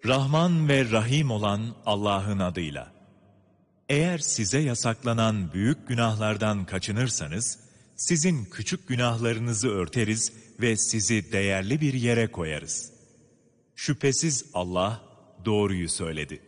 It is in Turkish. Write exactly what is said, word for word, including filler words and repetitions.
Rahman ve Rahim olan Allah'ın adıyla. Eğer size yasaklanan büyük günahlardan kaçınırsanız, sizin küçük günahlarınızı örteriz ve sizi değerli bir yere koyarız. Şüphesiz Allah doğruyu söyledi.